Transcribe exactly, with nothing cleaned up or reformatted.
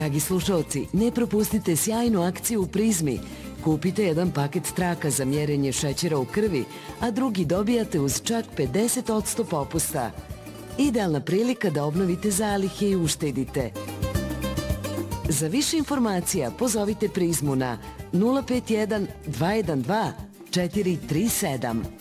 Dragi slušalci, ne propustite sjajnu akciju u Prizmi. Kupite jedan paket traka za mjerenje šećera u krvi, a drugi dobijate uz čak pedeset posto popusta. Idealna prilika da obnovite zalihe i uštedite. Za više informacija pozovite Prizmu na nula pet jedan dva jedan dva četiri tri sedam.